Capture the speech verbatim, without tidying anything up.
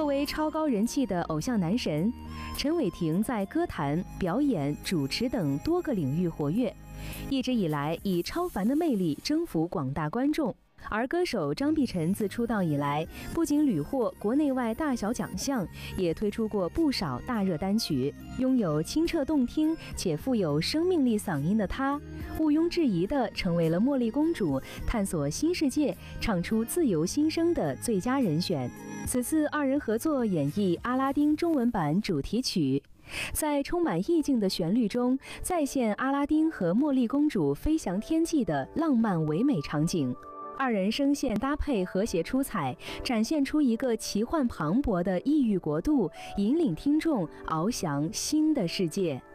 作为超高人气的偶像男神，陈伟霆在歌坛、表演、主持等多个领域活跃，一直以来以超凡的魅力征服广大观众。而歌手张碧晨自出道以来，不仅屡获国内外大小奖项，也推出过不少大热单曲。拥有清澈动听且富有生命力嗓音的她，毋庸置疑地成为了茉莉公主探索新世界、唱出自由心声的最佳人选。此次二人合作演绎《阿拉丁》中文版主题曲，在充满意境的旋律中，再现阿拉丁和茉莉公主飞翔天际的浪漫唯美场景。二人声线搭配和谐出彩，展现出一个奇幻磅礴的异域国度，引领听众翱翔新的世界。